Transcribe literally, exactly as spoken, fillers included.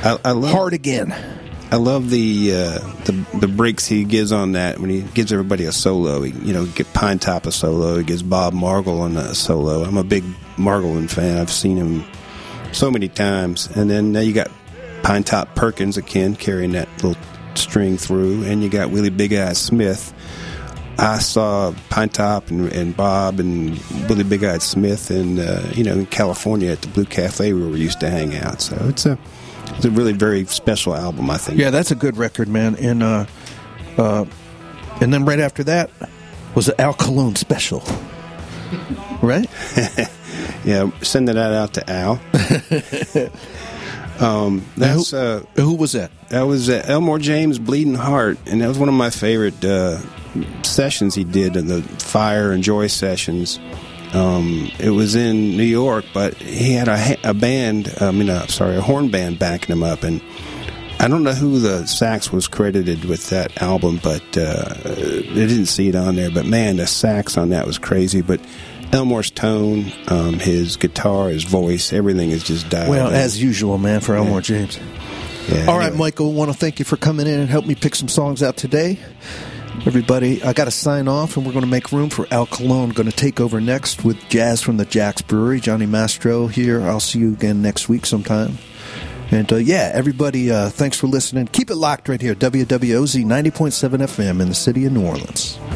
I, I love, Hard Again. I love the, uh, the the breaks he gives on that when he gives everybody a solo. He, you know, get Pine Top a solo. He gives Bob Margul on a solo. I'm a big Margulin fan. I've seen him so many times. And then now you got Pine Top Perkins again carrying that little string through, and you got Willie Big Eyes Smith. I saw Pine Top and, and Bob and Willie Big Eyed Smith in uh, you know in California at the Blue Cafe where we used to hang out. So it's a It's a really very special album, I think. Yeah, that's a good record, man. And uh, uh, and then right after that was the Al Cologne special, right? Yeah, sending that out to Al. um, that's who, uh, who was that? That was uh, Elmore James, Bleeding Heart, and that was one of my favorite uh, sessions he did, the Fire and Joy sessions. Um, it was in New York, but he had a, a band, I mean, uh, sorry, a horn band backing him up, and I don't know who the sax was credited with that album, but uh, I didn't see it on there, but man, the sax on that was crazy, but Elmore's tone, um, his guitar, his voice, everything is just dialed Well, in. as usual, man, for Elmore Yeah. James. Yeah, All right, anyway. Michael, I want to thank you for coming in and help me pick some songs out today. Everybody, I got to sign off, and we're going to make room for Al Cologne. Going to take over next with Jazz from the Jack's Brewery. Johnny Mastro here. I'll see you again next week sometime. And, uh, yeah, everybody, uh, thanks for listening. Keep it locked right here, W W O Z ninety point seven F M in the city of New Orleans.